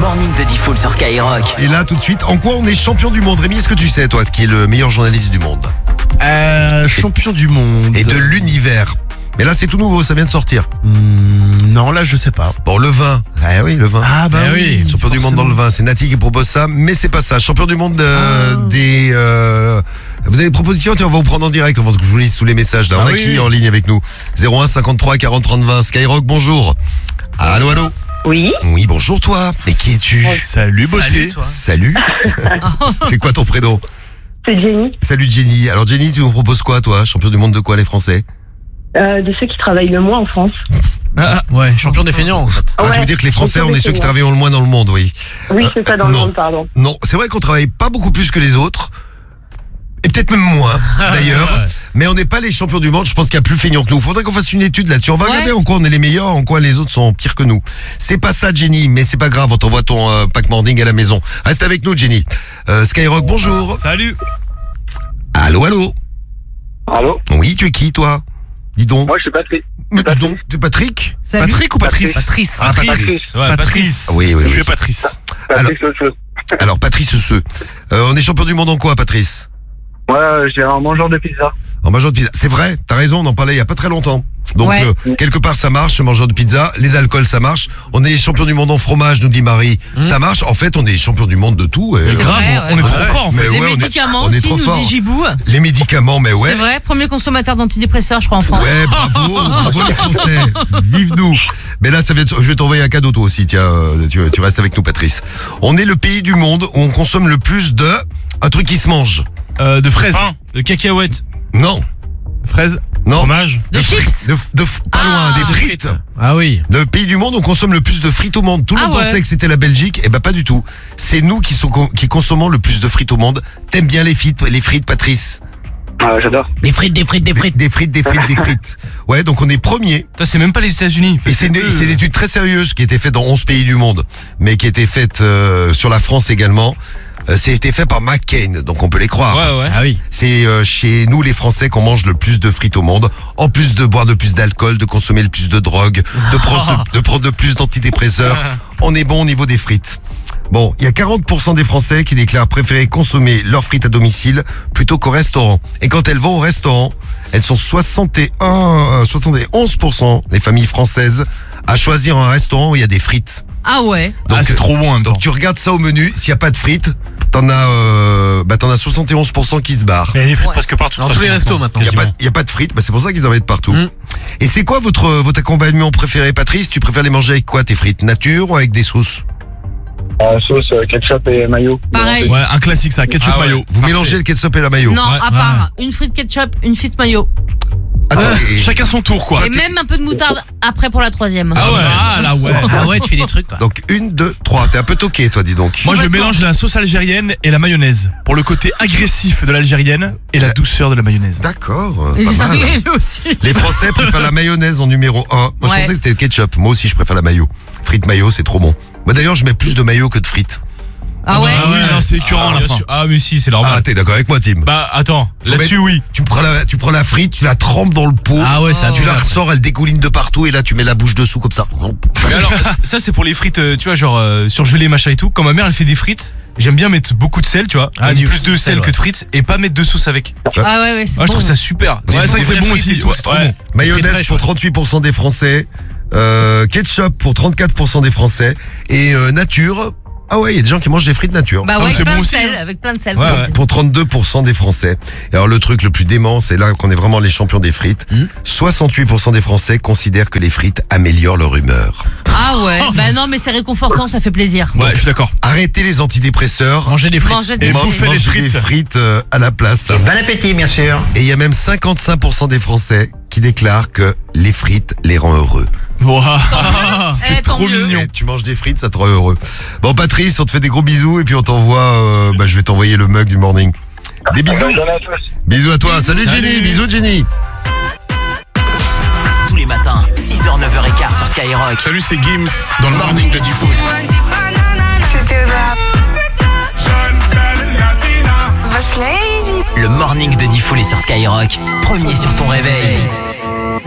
morning de Diffoul sur Skyrock. Et là, tout de suite, en quoi on est champion du monde? Rémi, est-ce que tu sais, toi, qui est le meilleur journaliste du monde? Champion du monde. Et de l'univers. Mais là, c'est tout nouveau, ça vient de sortir. Non, là, je sais pas. Bon, le vin. Ah oui, le vin. Ah bah oui. Champion du monde dans le vin. C'est Nati qui propose ça, mais c'est pas ça. Champion du monde des... Vous avez des propositions? Tiens, on va vous prendre en direct avant que je vous lise tous les messages. Là, on a qui en ligne avec nous? 01 53 40 30 20. Skyrock, bonjour. Allô, allô. Oui. Oui, bonjour toi. Mais qui es-tu? Salut, beauté. Salut. C'est quoi ton prénom? C'est Jenny. Salut Jenny. Alors Jenny, tu nous proposes quoi, toi? Champion du monde de quoi, les Français? De ceux qui travaillent le moins en France. Ouais, champion des feignants en fait. Ah, tu veux dire que les Français, on est ceux qui travaillent le moins dans le monde, oui. Oui, c'est ça, dans le non. monde, pardon. Non, c'est vrai qu'on travaille pas beaucoup plus que les autres. Et peut-être même moins, d'ailleurs. Ouais. Mais on n'est pas les champions du monde. Je pense qu'il y a plus feignants que nous. Faudrait qu'on fasse une étude là-dessus. On va regarder en quoi on est les meilleurs, en quoi les autres sont pires que nous. C'est pas ça, Jenny, mais c'est pas grave. On t'envoie ton pack morning à la maison. Reste avec nous, Jenny. Skyrock, bonjour. Salut. Allô, allô. Allô? Oui, tu es qui, toi? Dis donc. Moi, je suis Patrick. Mais dis donc, tu es Patrick? Patrick ou Patrice? Patrice. Ah, Patrice. Ouais, Patrice. Oui, oui, Je oui. suis Patrice. Patrick, c'est autre chose. Alors, Patrice Seux. On est champion du monde en quoi, Patrice? Ouais, j'ai un mangeur de pizza. En mangeur de pizza. C'est vrai, t'as raison, on en parlait il y a pas très longtemps. Donc, quelque part, ça marche, le mangeur de pizza. Les alcools, ça marche. On est champion du monde en fromage, nous dit Marie. Ça marche. En fait, on est champion du monde de tout. C'est grave, on est trop fort en fait. Mais Les ouais, médicaments on est aussi, trop nous fort. dit Gibou. Les médicaments, mais ouais. C'est vrai, premier consommateur d'antidépresseurs, je crois, en France. Ouais, bravo les Français. Vive nous. Mais là, je vais t'envoyer un cadeau toi aussi. Tiens, tu restes avec nous, Patrice. On est le pays du monde où on consomme le plus de un truc qui se mange. De fraises, de cacahuètes, Non, fraises, non. fromage. De chips. Pas loin, des frites. Ah oui. Le pays du monde où on consomme le plus de frites au monde. Tout le monde pensait que c'était la Belgique. Eh ben pas du tout. C'est nous qui consommons le plus de frites au monde. T'aimes bien les frites, Patrice? J'adore. Des frites. Des frites. Ouais, donc on est premier. C'est même pas les États-Unis. Et c'est une étude très sérieuse qui a été faite dans 11 pays du monde, mais qui a été faite sur la France également. C'est fait par McCain, donc on peut les croire. Ouais. Ah oui. C'est chez nous les Français qu'on mange le plus de frites au monde. En plus de boire de plus d'alcool, de consommer le plus de drogue, de prendre de plus d'antidépresseurs, on est bon au niveau des frites. Bon, il y a 40% des Français qui déclarent préférer consommer leurs frites à domicile plutôt qu'au restaurant. Et quand elles vont au restaurant, elles sont 71% les familles françaises à choisir un restaurant où il y a des frites. Ah ouais. Donc, c'est trop bon en même temps. Donc tu regardes ça au menu, s'il n'y a pas de frites, t'en as 71% qui se barrent. Il y a des frites presque partout. Dans tous les restos maintenant. Il n'y a pas de frites, c'est pour ça qu'ils en mettent partout. Et c'est quoi votre accompagnement préféré, Patrice? Tu préfères les manger avec quoi, tes frites? Nature ou avec des sauces? Sauce, ketchup et mayo. Pareil. Ouais, un classique ça, ketchup mayo. Vous mélangez le ketchup et la mayo? Non, à part une frite ketchup, une frite mayo. Attends, Chacun son tour quoi. Et même un peu de moutarde après pour la troisième. Ah ouais, tu fais des trucs toi. Donc 1, 2, 3, t'es un peu toqué toi, dis donc. Moi je mélange la sauce algérienne et la mayonnaise pour le côté agressif de l'algérienne et la douceur de la mayonnaise. D'accord. Les pas mal. Anglais aussi. Les Français préfèrent la mayonnaise en numéro 1. Moi je pensais que c'était le ketchup. Moi aussi je préfère la mayo. Frites mayo, c'est trop bon. Moi d'ailleurs je mets plus de mayo que de frites. Ah ouais. Ah oui, non, c'est écœurant à la fin. Ah mais si, c'est normal. Ah, t'es d'accord avec moi, Tim? Bah attends, là-dessus oui. Tu prends la frite, tu la trempes dans le pot. Ah ouais, ça. Tu la ressors, elle dégouline de partout et là tu mets la bouche dessous comme ça. Mais alors ça c'est pour les frites, tu vois, genre surgelées machin et tout. Quand ma mère elle fait des frites, j'aime bien mettre beaucoup de sel, tu vois. Plus de sel que de frites et pas mettre de sauce avec. Ah ouais, c'est Moi je trouve ça super. Ouais, c'est vrai que c'est bon aussi. C'est trop bon. Mayonnaise pour 38% des Français, ketchup pour 34% des Français et nature. Ah ouais, il y a des gens qui mangent des frites nature. Bah ouais, c'est bon aussi, avec plein de sel. Pour 32% des Français. Et alors le truc le plus dément, c'est là qu'on est vraiment les champions des frites. 68% des Français considèrent que les frites améliorent leur humeur. Ah ouais. Bah non, mais c'est réconfortant, ça fait plaisir. Ouais, je suis d'accord. Arrêtez les antidépresseurs. Mangez des frites. Mangez des Et frites. bouffez des frites. Des frites à la place. Bon appétit, bien sûr. Et il y a même 55% des Français qui déclarent que les frites les rend heureux. Wow. C'est trop mignon. Et tu manges des frites, ça te rend heureux. Bon Patrice, on te fait des gros bisous et puis on t'envoie, je vais t'envoyer le mug du morning. Des bisous. Bisous à toi. Salut Jenny. Bisous Jenny. Tous les matins, 6h, 9h15 sur Skyrock. Salut, c'est Gims dans le morning de Diffoul. Le morning de Diffoul est sur Skyrock. Premier sur son réveil.